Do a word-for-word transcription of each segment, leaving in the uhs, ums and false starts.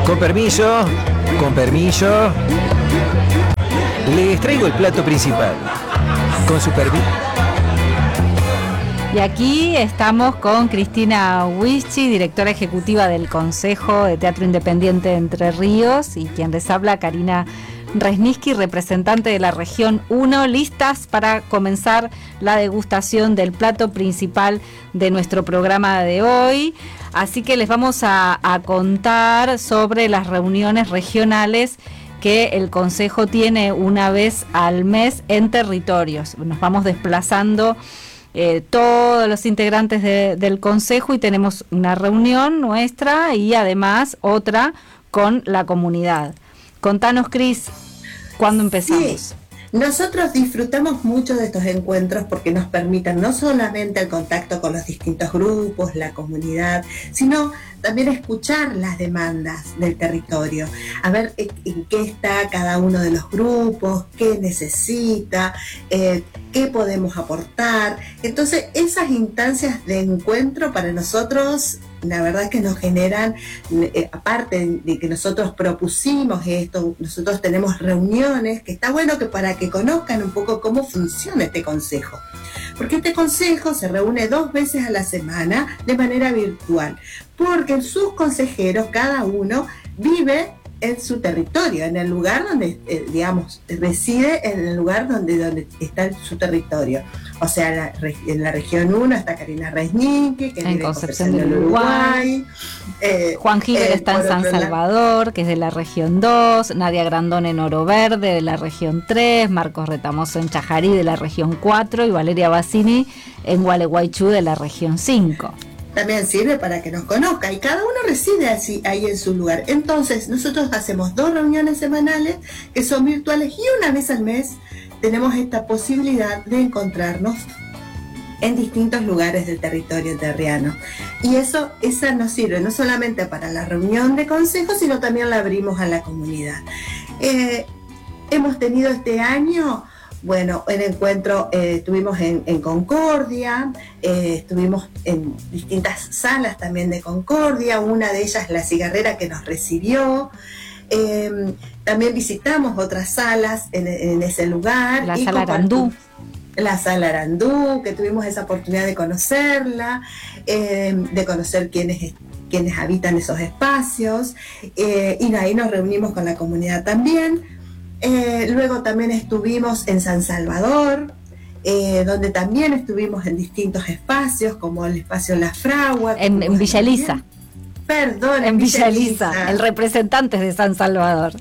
Con permiso, con permiso. Les traigo el plato principal. Con su permiso. Y aquí estamos con Cristina Wischi, directora ejecutiva del Consejo de Teatro Independiente de Entre Ríos, y quien les habla, Karina Resniski, representante de la región uno, listas para comenzar la degustación del plato principal de nuestro programa de hoy. Así que les vamos a, a contar sobre las reuniones regionales que el Consejo tiene una vez al mes en territorios. Nos vamos desplazando eh, todos los integrantes de, del Consejo, y tenemos una reunión nuestra y además otra con la comunidad. Contanos, Cris, ¿cuándo empezamos? Sí, nosotros disfrutamos mucho de estos encuentros porque nos permiten no solamente el contacto con los distintos grupos, la comunidad, sino también escuchar las demandas del territorio, a ver en, en qué está cada uno de los grupos, qué necesita, eh, qué podemos aportar. Entonces, esas instancias de encuentro para nosotros, la verdad es que nos generan, eh, aparte de que nosotros propusimos esto, nosotros tenemos reuniones, que está bueno que para que conozcan un poco cómo funciona este consejo. Porque este consejo se reúne dos veces a la semana de manera virtual, porque sus consejeros, cada uno, vive en su territorio, en el lugar donde, eh, digamos, reside, en el lugar donde, donde está su territorio. O sea, la, en la región uno está Karina Resniski, que en vive Concepción del Uruguay. Eh, Juan Giver eh, está en San Salvador, lado, que es de la región dos. Nadia Grandón en Oro Verde, de la región tres. Marcos Retamoso en Chajarí, de la región cuatro. Y Valeria Bassini en Gualeguaychú, de la región cinco. También sirve para que nos conozca, y cada uno reside así, ahí en su lugar. Entonces, nosotros hacemos dos reuniones semanales que son virtuales, y una vez al mes tenemos esta posibilidad de encontrarnos en distintos lugares del territorio entrerriano. Y eso, esa nos sirve no solamente para la reunión de consejo, sino también la abrimos a la comunidad. Eh, hemos tenido este año, bueno, el encuentro, eh, estuvimos en, en Concordia, eh, estuvimos en distintas salas también de Concordia, una de ellas La Cigarrera, que nos recibió. Eh, también visitamos otras salas en, en ese lugar. La sala Arandú. La sala Arandú, que tuvimos esa oportunidad de conocerla, eh, de conocer quiénes, quiénes habitan esos espacios, eh, y ahí nos reunimos con la comunidad también. Eh, luego también estuvimos en San Salvador, eh, donde también estuvimos en distintos espacios, como el espacio La Fragua. En, en Villa Elisa. Perdón, en, en Villa Villa Elisa, Elisa. El representante de San Salvador.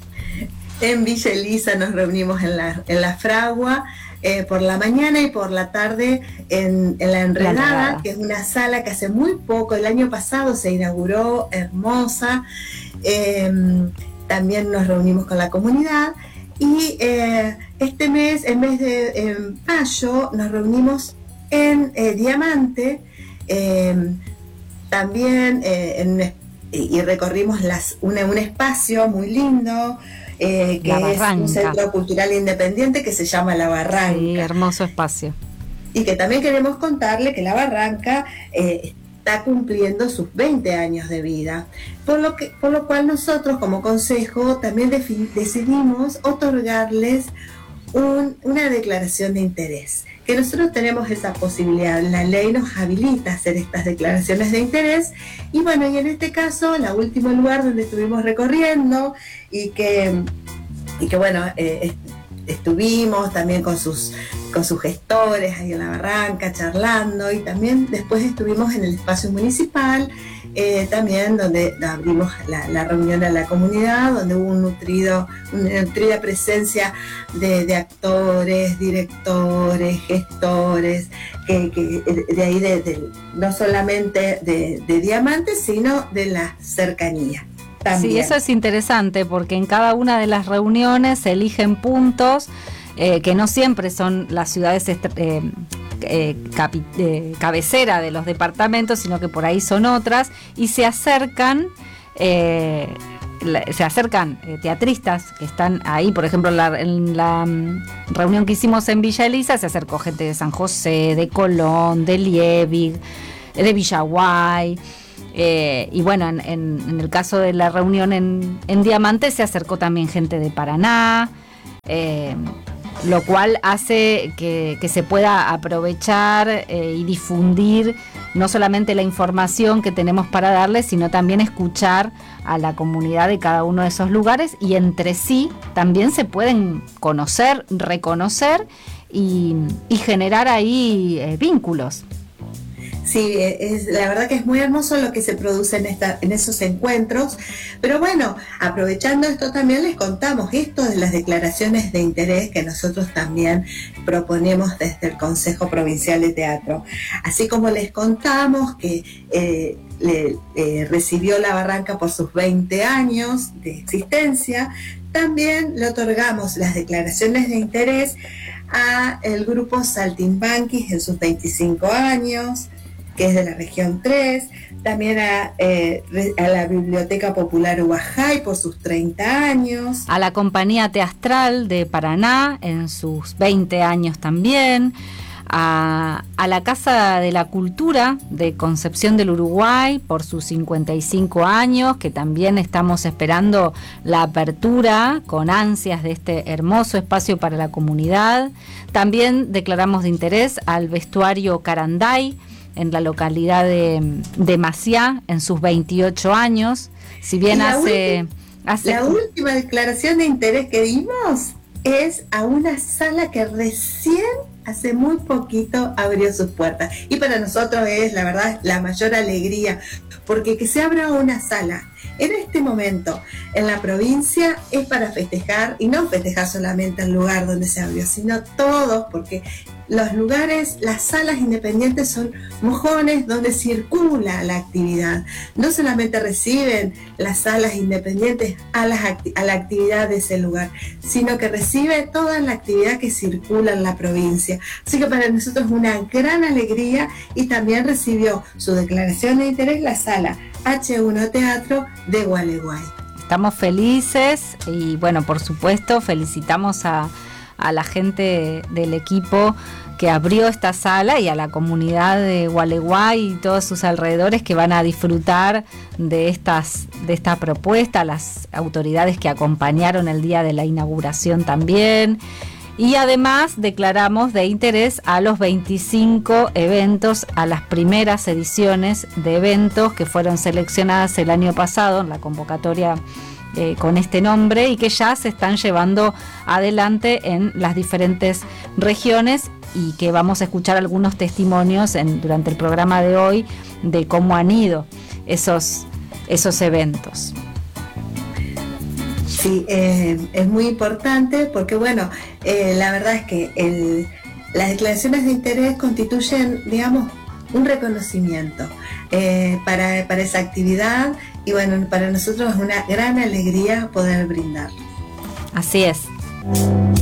En Villa Elisa nos reunimos en la, en la Fragua, eh, por la mañana, y por la tarde en, en la Enredada, la Enredada, que es una sala que hace muy poco, el año pasado se inauguró, hermosa. Eh, También nos reunimos con la comunidad, y eh, este mes, en mes de eh, mayo, nos reunimos en eh, Diamante, eh, también eh, en, y recorrimos las, una, un espacio muy lindo, eh, que es un centro cultural independiente que se llama La Barranca. Sí, hermoso espacio. Y que también queremos contarle que La Barranca eh, está cumpliendo sus veinte años de vida, por lo, que, por lo cual nosotros como consejo también decidimos otorgarles un, una declaración de interés, que nosotros tenemos esa posibilidad, la ley nos habilita a hacer estas declaraciones de interés. Y bueno, y en este caso, el último lugar donde estuvimos recorriendo, y que, y que bueno, eh, estuvimos también con sus con sus gestores ahí en La Barranca charlando, y también después estuvimos en el espacio municipal, eh, también donde abrimos la, la reunión a la comunidad, donde hubo un nutrido, una nutrida presencia de, de actores, directores, gestores, que, que de ahí de, de, no solamente de, de Diamante, sino de la cercanía. También. Sí, eso es interesante, porque en cada una de las reuniones se eligen puntos eh, que no siempre son las ciudades eh, eh, capi, eh, cabecera de los departamentos, sino que por ahí son otras, y se acercan eh, la, se acercan eh, teatristas que están ahí. Por ejemplo, en la, en la um, reunión que hicimos en Villa Elisa se acercó gente de San José, de Colón, de Liebig, de Villaguay. Eh, y bueno, en, en, en el caso de la reunión en, en Diamante se acercó también gente de Paraná, eh, lo cual hace que, que se pueda aprovechar eh, y difundir no solamente la información que tenemos para darles, sino también escuchar a la comunidad de cada uno de esos lugares, y entre sí también se pueden conocer, reconocer y, y generar ahí eh, vínculos. Sí, es, la verdad que es muy hermoso lo que se produce en, esta, en esos encuentros, pero bueno, aprovechando esto también les contamos esto de las declaraciones de interés que nosotros también proponemos desde el Consejo Provincial de Teatro. Así como les contamos que eh, le, eh, recibió La Barranca por sus veinte años de existencia, también le otorgamos las declaraciones de interés a el grupo Saltimbanquis en sus veinticinco años, que es de la región tres, también a, eh, a la Biblioteca Popular Huajay por sus treinta años. A la Compañía Teatral de Paraná en sus veinte años también. A, a la Casa de la Cultura de Concepción del Uruguay por sus cincuenta y cinco años, que también estamos esperando la apertura con ansias de este hermoso espacio para la comunidad. También declaramos de interés al Vestuario Caranday en la localidad de, de Maciá en sus veintiocho años. Si bien hace, última, hace... La última declaración de interés que dimos es a una sala que recién hace muy poquito abrió sus puertas. Y para nosotros es, la verdad, la mayor alegría, porque que se abra una sala en este momento en la provincia es para festejar, y no festejar solamente el lugar donde se abrió, sino todos, porque los lugares, las salas independientes son mojones donde circula la actividad. No solamente reciben las salas independientes a, las acti- a la actividad de ese lugar, sino que recibe toda la actividad que circula en la provincia. Así que para nosotros es una gran alegría, y también recibió su declaración de interés la sala hache uno Teatro de Gualeguay. Estamos felices y bueno, por supuesto felicitamos a, a la gente del equipo que abrió esta sala y a la comunidad de Gualeguay y todos sus alrededores que van a disfrutar de estas de esta propuesta, las autoridades que acompañaron el día de la inauguración también. Y además declaramos de interés a los veinticinco eventos, a las primeras ediciones de eventos que fueron seleccionadas el año pasado en la convocatoria eh, con este nombre, y que ya se están llevando adelante en las diferentes regiones, y que vamos a escuchar algunos testimonios en, durante el programa de hoy de cómo han ido esos, esos eventos. Sí, eh, es muy importante porque, bueno, eh, la verdad es que el, las declaraciones de interés constituyen, digamos, un reconocimiento eh, para, para esa actividad, y bueno, para nosotros es una gran alegría poder brindar. Así es.